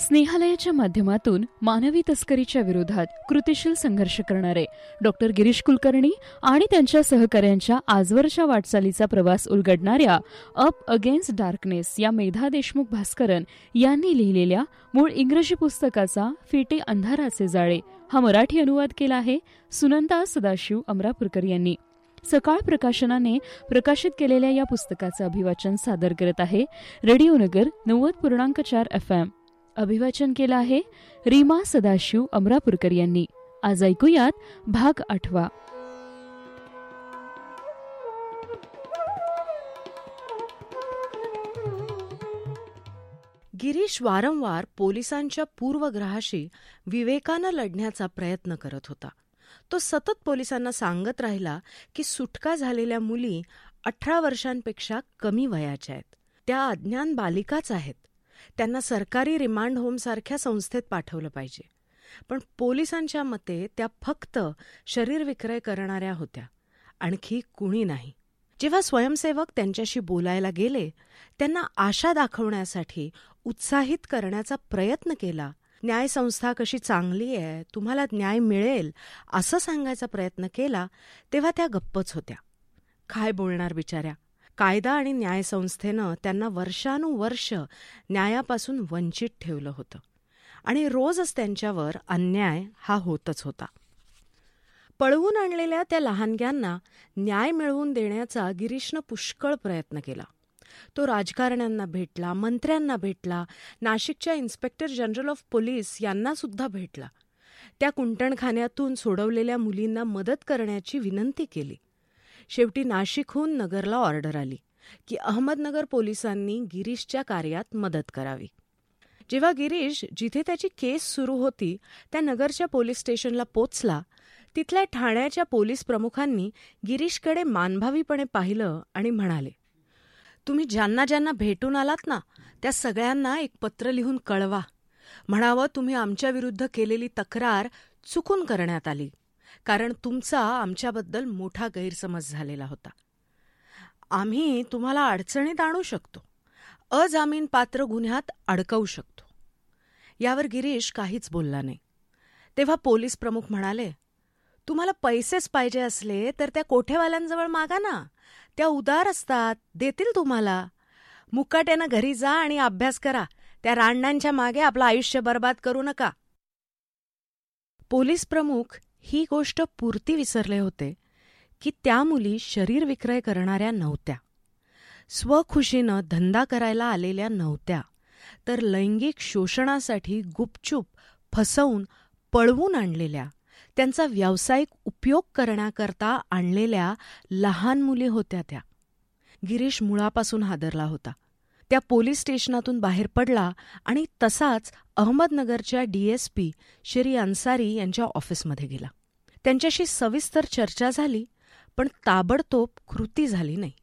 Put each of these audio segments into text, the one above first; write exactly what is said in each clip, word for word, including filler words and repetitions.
स्नेहालयाच्या माध्यमातून मानवी तस्करीच्या विरोधात कृतिशील संघर्ष करणारे डॉक्टर गिरीश कुलकर्णी आणि त्यांच्या सहकाऱ्यांच्या आजवरच्या वाटचालीचा प्रवास उलगडणाऱ्या अप अगेन्स्ट डार्कनेस या मेधा देशमुख भास्करन यांनी लिहिलेल्या मूळ इंग्रजी पुस्तकाचा फिटे अंधाराचे जाळे हा मराठी अनुवाद केला आहे सुनंदा सदाशिव अमरापूरकर यांनी. सकाळ प्रकाशनाने प्रकाशित केलेल्या या पुस्तकाचं अभिवाचन सादर करत आहे रेडिओ नगर नव्वद पूर्णांक चार एफ एम. अभिवाचन केलं आहे रीमा सदाशिव अमरापूरकर यांनी. आज ऐकूयात भाग आठवा. गिरीश वारंवार पोलिसांच्या पूर्वग्रहाशी विवेकानं लढण्याचा प्रयत्न करत होता. तो सतत पोलिसांना सांगत राहिला की सुटका झालेल्या मुली अठरा वर्षांपेक्षा कमी वयाच्या आहेत, त्या अज्ञान बालिकाच आहेत, त्यांना सरकारी रिमांड होमसारख्या संस्थेत पाठवलं पाहिजे. पण पोलिसांच्या मते त्या फक्त शरीर विक्रय करणाऱ्या होत्या, आणखी कुणी नाही. जेव्हा स्वयंसेवक त्यांच्याशी बोलायला गेले, त्यांना आशा दाखवण्यासाठी उत्साहित करण्याचा प्रयत्न केला, न्यायसंस्था कशी चांगली आहे, तुम्हाला न्याय मिळेल असं सांगायचा प्रयत्न केला, तेव्हा त्या गप्पच होत्या. काय बोलणार बिचाऱ्या. कायदा आणि न्यायसंस्थेनं त्यांना वर्षानुवर्ष न्यायापासून वंचित ठेवलं होतं आणि रोजच त्यांच्यावर अन्याय हा होतच होता. पळवून आणलेल्या त्या लहानग्यांना न्याय मिळवून देण्याचा गिरीशनं पुष्कळ प्रयत्न केला. तो राजकारण्यांना भेटला, मंत्र्यांना भेटला, नाशिकच्या इन्स्पेक्टर जनरल ऑफ पोलीस यांना सुद्धा भेटला. त्या कुंटणखान्यातून सोडवलेल्या मुलींना मदत करण्याची विनंती केली. शेवटी नाशिकहून नगरला ऑर्डर आली की अहमदनगर पोलिसांनी गिरीशच्या कार्यात मदत करावी. जेव्हा गिरीश जिथे त्याची केस सुरू होती त्या नगरच्या पोलीस स्टेशनला पोचला, तिथल्या ठाण्याच्या पोलीस प्रमुखांनी गिरीशकडे मानभावीपणे पाहिलं आणि म्हणाले, तुम्ही ज्यांना ज्यांना भेटून आलात ना, त्या सगळ्यांना एक पत्र लिहून कळवा. म्हणावं तुम्ही आमच्याविरुद्ध केलेली तक्रार चुकून करण्यात आली, कारण तुमचा आमच्याबद्दल मोठा गैरसमज झालेला होता. आम्ही तुम्हाला अडचणीत आणू शकतो, अजामीनपात्र गुन्ह्यात अडकवू शकतो. यावर गिरीश काहीच बोलला नाही. तेव्हा पोलीस प्रमुख म्हणाले, तुम्हाला पैसेच पाहिजे असले तर त्या कोठेवाल्यांजवळ मागा ना, त्या उदार असतात, देतील तुम्हाला. मुकाट्यानं घरी जा आणि अभ्यास करा, त्या रांडांच्या मागे आपलं आयुष्य बर्बाद करू नका. पोलीस प्रमुख ही गोष्ट पुरती विसरले होते की त्या मुली शरीर विक्रय करणाऱ्या नव्हत्या, स्वखुशीनं धंदा करायला आलेल्या नव्हत्या, तर लैंगिक शोषणासाठी गुपचूप फसवून पळवून आणलेल्या, त्यांचा व्यावसायिक उपयोग करण्याकरता आणलेल्या लहान मुली होत्या त्या. गिरीश मुळापासून हादरला होता. त्या पोलीस स्टेशनातून बाहेर पडला आणि तसाच अहमदनगरच्या D S P Shri Ansari यांच्या ऑफिसमध्ये गेला. त्यांच्याशी सविस्तर चर्चा झाली, पण ताबडतोब कृती झाली नाही.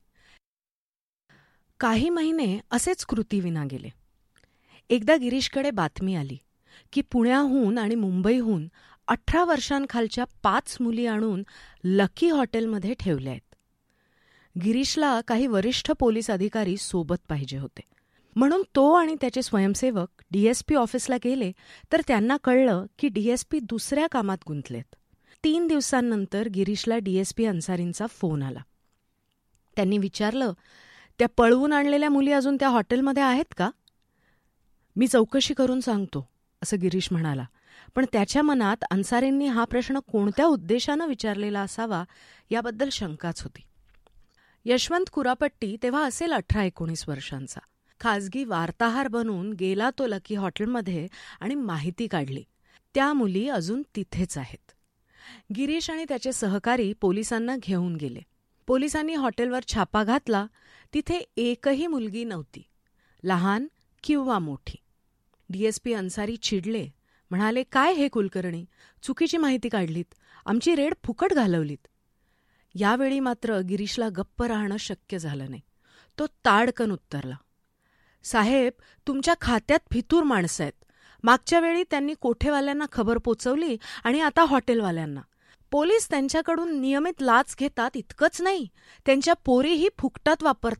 काही महिने असेच कृतीविना गेले. एकदा गिरीशकडे बातमी आली की पुण्याहून आणि मुंबईहून अठरा वर्षांखालच्या पाच मुली आणून लकी हॉटेलमध्ये ठेवल्या आहेत. गिरीशला काही वरिष्ठ पोलीस अधिकारी सोबत पाहिजे होते, म्हणून तो आणि त्याचे स्वयंसेवक डीएसपी ऑफिसला गेले, तर त्यांना कळलं की डीएसपी दुसऱ्या कामात गुंतलेत. तीन दिवसांनंतर गिरीशला डीएसपी अन्सारींचा फोन आला. त्यांनी विचारलं, त्या पळवून आणलेल्या मुली अजून त्या हॉटेलमध्ये आहेत का? मी चौकशी करून सांगतो, असं गिरीश म्हणाला. पण त्याच्या मनात अन्सारींनी हा प्रश्न कोणत्या उद्देशानं विचारलेला असावा याबद्दल शंकाच होती. यशवंत कुरापट्टी तेव्हा असेल अठरा एकोणीस वर्षांचा. खाजगी वार्ताहर बनून गेला तो लकी हॉटेलमध्ये आणि माहिती काढली, त्या मुली अजून तिथेच आहेत. गिरीश आणि त्याचे सहकारी पोलिसांना घेऊन गेले. पोलिसांनी हॉटेलवर छापा घातला. तिथे एकही मुलगी नव्हती, लहान किंवा मोठी. डीएसपी अन्सारी चिडले, म्हणाले, काय हे कुलकर्णी, चुकीची माहिती काढलीत, आमची रेड फुकट घालवलीत. यावेळी मात्र गिरीशला गप्प राहणं शक्य झालं नाही. तो ताडकन उत्तरला, साहेब, तुमच्या खात्यात फितूर माणसं आहेत. मागच्या वेळी त्यांनी कोठेवाल्यांना खबर पोचवली आणि आता हॉटेलवाल्यांना. पोलीस त्यांच्याकडून नियमित लाच घेतात इतकंच नाही, त्यांच्या पोरीही फुकटात वापरतात.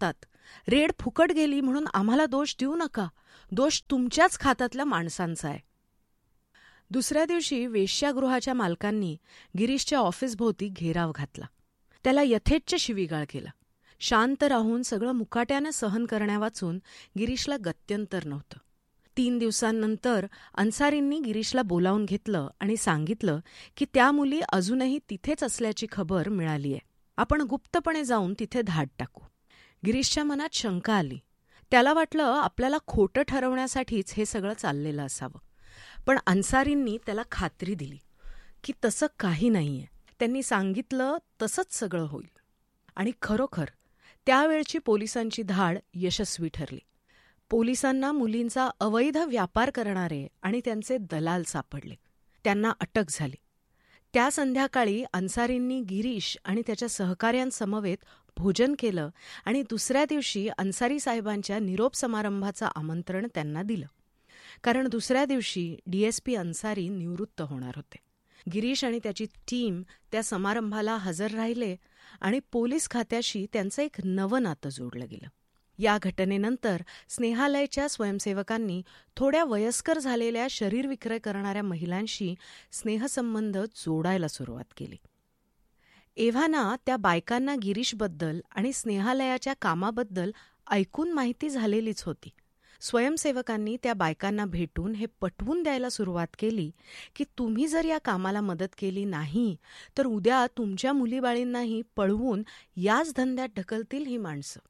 रेड फुकट गेली म्हणून आम्हाला दोष देऊ नका. दोष तुमच्याच खात्यातल्या माणसांचा आहे. दुसऱ्या दिवशी वेश्यागृहाच्या मालकांनी गिरीशच्या ऑफिसभोवती घेराव घातला. त्याला यथेच्छ शिवीगाळ केला. शांत राहून सगळं मुकाट्यानं सहन करण्यावाचून गिरीशला गत्यंतर नव्हतं. तीन दिवसांनंतर अन्सारींनी गिरीशला बोलावून घेतलं आणि सांगितलं की त्या मुली अजूनही तिथेच असल्याची खबर मिळाली आहे. आपण गुप्तपणे जाऊन तिथे धाड टाकू. गिरीशच्या मनात शंका आली. त्याला वाटलं आपल्याला खोटं ठरवण्यासाठीच हे सगळं चाललेलं असावं. पण अन्सारींनी त्याला खात्री दिली की तसं काही नाहीये. त्यांनी सांगितलं तसंच सगळं होईल. आणि खरोखर त्यावेळची पोलिसांची धाड यशस्वी ठरली. पोलिसांना मुलींचा अवैध व्यापार करणारे आणि त्यांचे दलाल सापडले. त्यांना अटक झाली. त्या संध्याकाळी अन्सारींनी गिरीश आणि त्याच्या सहकाऱ्यांसमवेत भोजन केलं आणि दुसऱ्या दिवशी अन्सारी साहेबांच्या निरोप समारंभाचं आमंत्रण त्यांना दिलं. कारण दुसऱ्या दिवशी डीएसपी अन्सारी निवृत्त होणार होते. गिरीश आणि त्याची टीम त्या समारंभाला हजर राहिले आणि पोलीस खात्याशी त्यांचं एक नवं नातं जोडलं गेलं. या घटनेनंतर स्नेहालयच्या स्वयंसेवकांनी थोड्या वयस्कर झालेल्या शरीर विक्रय करणाऱ्या महिलांशी स्नेहसंबंध जोडायला सुरुवात केली. एव्हाना त्या बायकांना गिरीशबद्दल आणि स्नेहालयाच्या कामाबद्दल ऐकून माहिती झालेलीच होती. स्वयंसेवकांनी त्या बायकांना भेटून हे पटवून द्यायला सुरुवात केली की तुम्ही जर या कामाला मदत केली नाही तर उद्या तुमच्या मुलीबाळींनाही पळवून याच धंद्यात ढकलतील ही माणसं.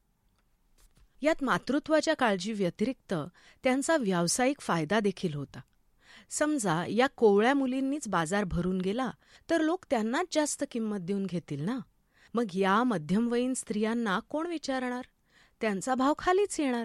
यात मातृत्वाच्या काळजी व्यतिरिक्त त्यांचा व्यावसायिक फायदा देखील होता. समजा या कोवळ्या मुलींनीच बाजार भरून गेला तर लोक त्यांनाच जास्त किंमत देऊन घेतील ना. मग या मध्यमवयीन स्त्रियांना कोण विचारणार? त्यांचा भाव खालीच येणार.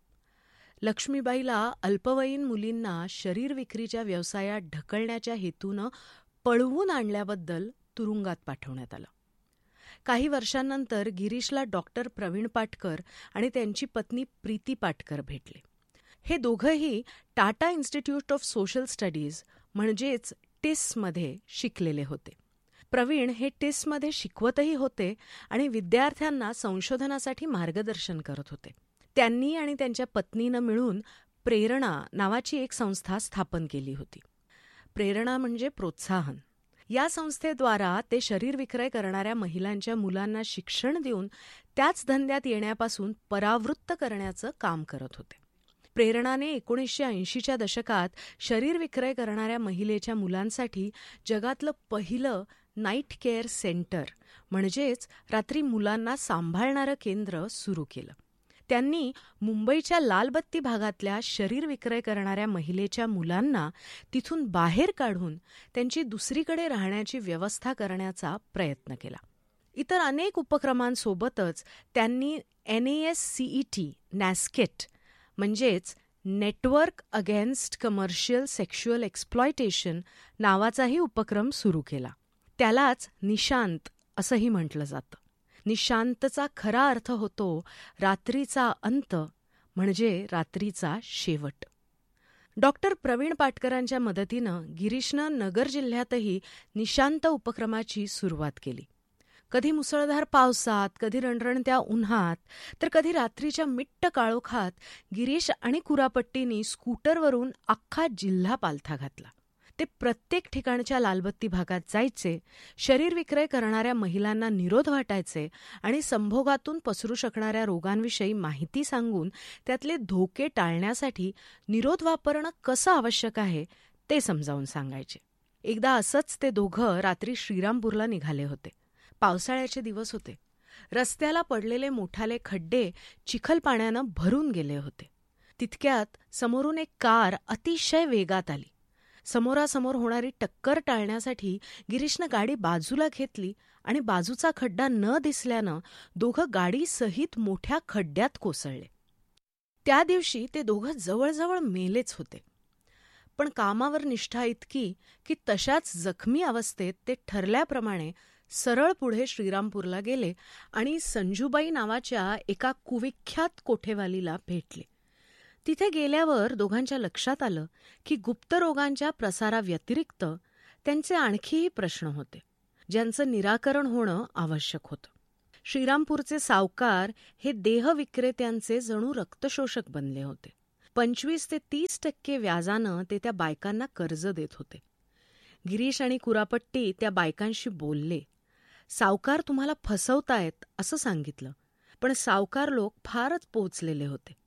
लक्ष्मीबाईला अल्पवयीन मुलींना शरीर विक्रीच्या व्यवसायात ढकलण्याच्या हेतूनं पळवून आणल्याबद्दल तुरुंगात पाठवण्यात आलं. काही वर्षांनंतर गिरीशला डॉक्टर प्रवीण पाटकर आणि त्यांची पत्नी प्रीती पाटकर भेटले. हे दोघंही Tata institute of social studies म्हणजेच टिसमध्ये शिकलेले होते. प्रवीण हे टिसमध्ये शिकवतही होते आणि विद्यार्थ्यांना संशोधनासाठी मार्गदर्शन करत होते. त्यांनी आणि त्यांच्या पत्नीनं मिळून प्रेरणा नावाची एक संस्था स्थापन केली होती. प्रेरणा म्हणजे प्रोत्साहन. या संस्थेद्वारा ते शरीर विक्रय करणाऱ्या महिलांच्या मुलांना शिक्षण देऊन त्याच धंद्यात येण्यापासून परावृत्त करण्याचं काम करत होते. प्रेरणाने एकोणीसशे ऐंशीच्या दशकात शरीर विक्रय करणाऱ्या महिलेच्या मुलांसाठी जगातलं पहिलं नाईट केअर सेंटर म्हणजेच रात्री मुलांना सांभाळणारं केंद्र सुरू केलं. त्यांनी मुंबईच्या लालबत्ती भागातल्या शरीर विक्रय करणाऱ्या महिलेच्या मुलांना तिथून बाहेर काढून त्यांची दुसरीकडे राहण्याची व्यवस्था करण्याचा प्रयत्न केला. इतर अनेक उपक्रमांसोबतच त्यांनी N A S C E T नॅस्केट म्हणजेच network against commercial sexual exploitation नावाचाही उपक्रम सुरू केला. त्यालाच निशांत असंही म्हटलं जातं. निशांतचा खरा अर्थ होतो रात्रीचा अंत म्हणजे रात्रीचा शेवट. डॉक्टर प्रवीण पाटकरांच्या मदतीनं गिरीशनं नगर जिल्ह्यातही निशांत उपक्रमाची सुरुवात केली. कधी मुसळधार पावसात, कधी रणरणत्या उन्हात, तर कधी रात्रीच्या मिट्ट काळोखात गिरीश आणि कुरापट्टीनी स्कूटरवरून अख्खा जिल्हा पालथा घातला. ते प्रत्येक ठिकाणच्या लालबत्ती भागात जायचे, शरीर विक्रय करणाऱ्या महिलांना निरोध वाटायचे आणि संभोगातून पसरू शकणाऱ्या रोगांविषयी माहिती सांगून त्यातले धोके टाळण्यासाठी निरोध वापरणं कसं आवश्यक आहे ते समजावून सांगायचे. एकदा असंच ते दोघं रात्री श्रीरामपूरला निघाले होते. पावसाळ्याचे दिवस होते. रस्त्याला पडलेले मोठाले खड्डे चिखल पाण्यानं भरून गेले होते. तितक्यात समोरून एक कार अतिशय वेगात आली. समोरासमोर होणारी टक्कर टाळण्यासाठी गिरीशनं गाडी बाजूला घेतली आणि बाजूचा खड्डा न दिसल्यानं दोघं गाडीसहित मोठ्या खड्ड्यात कोसळले. त्या दिवशी ते दोघं जवळजवळ मेलेच होते. पण कामावर निष्ठा इतकी की तशाच जखमी अवस्थेत ते ठरल्याप्रमाणे सरळ पुढे श्रीरामपूरला गेले आणि संजूबाई नावाच्या एका कुविख्यात कोठेवालीला भेटले. तिथे गेल्यावर दोघांच्या लक्षात आलं की गुप्त रोगांच्या प्रसाराव्यतिरिक्त त्यांचे आणखीही प्रश्न होते, ज्यांचं निराकरण होणं आवश्यक होतं. श्रीरामपूरचे सावकार हे देहविक्रेत्यांचे जणू रक्तशोषक बनले होते. पंचवीस ते तीस टक्के व्याजानं ते त्या बायकांना कर्ज देत होते. गिरीश आणि कुरापट्टी त्या बायकांशी बोलले. सावकार तुम्हाला फसवतायत असं सांगितलं, पण सावकार लोक फारच पोचलेले होते.